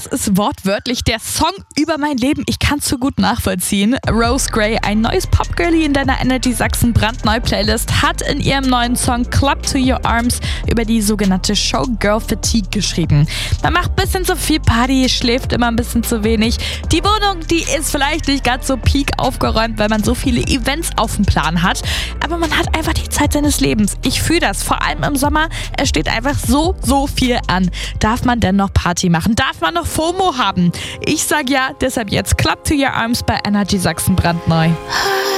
ist wortwörtlich der Song über mein Leben. Ich kann es so gut nachvollziehen. Rose Gray, ein neues Popgirlie in deiner Energy Sachsen brandneue Playlist, hat in ihrem neuen Song Club to Your Arms über die sogenannte Showgirl Fatigue geschrieben. Man macht ein bisschen zu viel Party, schläft immer ein bisschen zu wenig. Die Wohnung, die ist vielleicht nicht ganz so peak aufgeräumt, weil man so viele Events auf dem Plan hat. Aber man hat einfach die Zeit seines Lebens. Ich fühle das, vor allem im Sommer. Es steht einfach so viel an. Darf man denn noch Party machen? Darf man noch FOMO haben? Ich sag ja, deshalb jetzt Club to Your Arms bei Energy Sachsen brandneu.